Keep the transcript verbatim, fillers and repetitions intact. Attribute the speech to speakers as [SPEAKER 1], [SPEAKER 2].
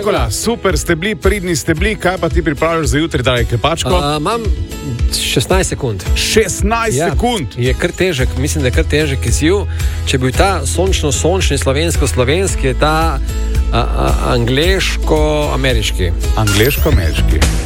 [SPEAKER 1] Nikola, super ste bili, pridni ste bili, kaj pa ti pripravljaš za jutri, da je klepačko?
[SPEAKER 2] Uh, imam šestnajst sekund.
[SPEAKER 1] šestnajst
[SPEAKER 2] Ja,
[SPEAKER 1] sekund.
[SPEAKER 2] je kar težek, mislim, da je kar težek izziv. Če bi bil ta sončno-sončni, slovensko-slovenski, je ta a, a, angleško-ameriški.
[SPEAKER 1] Angleško-ameriški.